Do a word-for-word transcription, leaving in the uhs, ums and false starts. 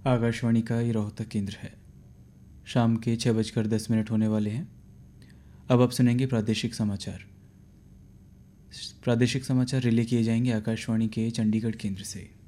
आकाशवाणी का ये रोहतक केंद्र है। शाम के छः बजकर दस मिनट होने वाले हैं। अब आप सुनेंगे प्रादेशिक समाचार। प्रादेशिक समाचार रिले किए जाएंगे आकाशवाणी के चंडीगढ़ केंद्र से।